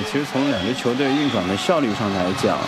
其实从两支球队运转的效率上来讲，